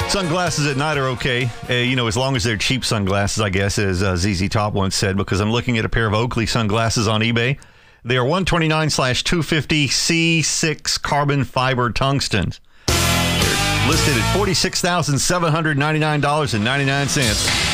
Sunglasses at night are okay, as long as they're cheap sunglasses, I guess, as ZZ Top once said, because I'm looking at a pair of Oakley sunglasses on eBay. They are $129/250 C6 carbon fiber tungstens. They're listed at $46,799.99.